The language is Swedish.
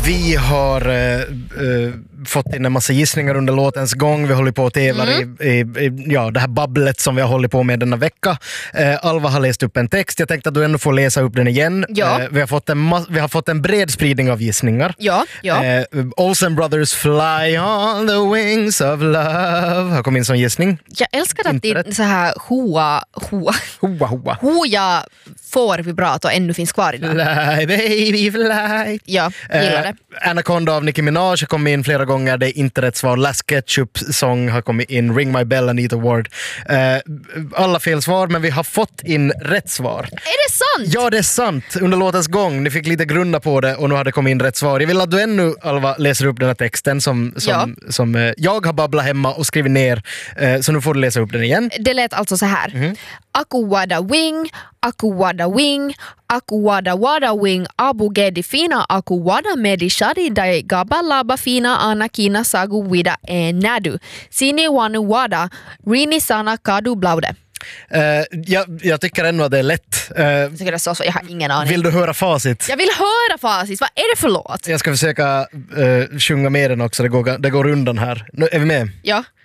Vi har fått in en massa gissningar under låtens gång. Vi håller på att tävla i det här babblet som vi har hållit på med denna vecka. Alva har läst upp en text. Jag tänkte att du ändå får läsa upp den igen. Ja. Vi har fått en bred spridning av gissningar. Ja. Olsen Brothers Fly on the Wings of Love har kommit in som gissning. Jag älskar att det är så här hoa får vibrato ännu finns kvar idag. Fly baby fly. Ja, gillar det. Anaconda av Nicki Minaj har kommit in flera gånger. Det är inte rätt svar. Last Ketchup-sång har kommit in. Ring My Bell, Anita Ward. Alla fel svar, men vi har fått in rätt svar. Är det sant? Ja, det är sant. Under låtens gång. Ni fick lite grunda på det och nu har det kommit in rätt svar. Jag vill att du ännu, Alva, läser upp den här texten som jag har babblat hemma och skrivit ner. Så nu får du läsa upp den igen. Det lät alltså så här. Aku wada wing, aku wada wing, aku wada wing, abu gedi fina, aku wada medi shadi dai gabalaba fina anakina sagu wida nadu. Sini wanu wada, rini sana kadu blaude. Jag tycker ändå att det är lätt. Jag tycker det är så, jag har ingen aning. Vill du höra facit? Jag vill höra facit. Vad är det för låt? Jag ska försöka sjunga med den också. Det går undan här. Nu är vi med? Ja.